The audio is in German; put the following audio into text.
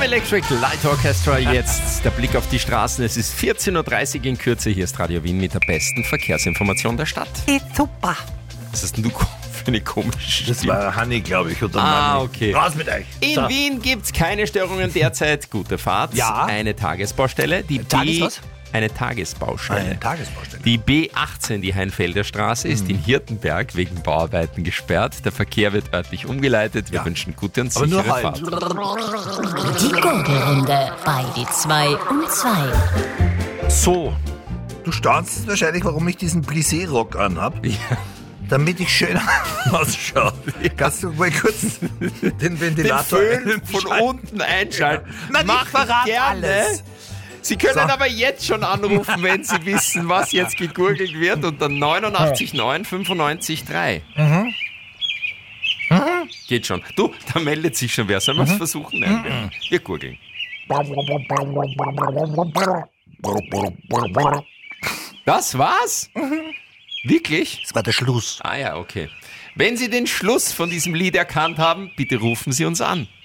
Electric Light Orchestra, jetzt der Blick auf die Straßen. Es ist 14.30 Uhr in Kürze. Hier ist Radio Wien mit der besten Verkehrsinformation der Stadt. Super. Was hast denn du für eine komische Das Stimme? war Hanni, glaube ich. Oder Manni. Okay. Raus mit euch. In Wien gibt es keine Störungen derzeit. Gute Fahrt. Ja. Eine Tagesbaustelle. Was? Eine Tagesbaustelle. Eine Tagesbaustelle. Die B18, die Heinfelder Straße, ist in Hirtenberg wegen Bauarbeiten gesperrt. Der Verkehr wird örtlich umgeleitet. Wir wünschen gute und Aber sichere nur Fahrt. Die Gurgelrunde bei die 2 und 2. So, du staunst wahrscheinlich, warum ich diesen Plissé-Rock anhab. Ja. Damit ich schön ausschaue. Kannst du mal kurz den Den Ventilator Föhn von einschalten? unten einschalten. Nein, Mach ich verrate gerne. alles. Sie können So. aber jetzt schon anrufen, wenn Sie wissen, was jetzt gegurgelt wird, unter 89 9 95 3. Geht schon. Du, da meldet sich schon wer. Sollen wir es versuchen? Nein, wir gurgeln. Das war's? Wirklich? Das war der Schluss. Ah ja, okay. Wenn Sie den Schluss von diesem Lied erkannt haben, bitte rufen Sie uns an.